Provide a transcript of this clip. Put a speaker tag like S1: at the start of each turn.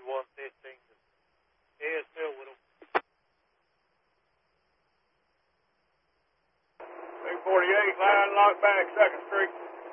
S1: 115 to Edgefield with them.
S2: 248, line lock back, 2nd Street.